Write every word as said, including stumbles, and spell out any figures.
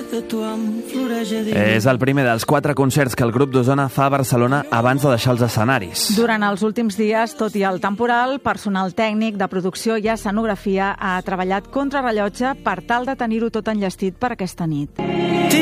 És el primer dels quatre concerts que el grup d'Osona fa a Barcelona abans de deixar els escenaris. Durant els últims dies, tot i el temporal, personal tècnic de producció i escenografia ha treballat contrarrellotge per tal de tenir-ho tot enllestit per aquesta nit.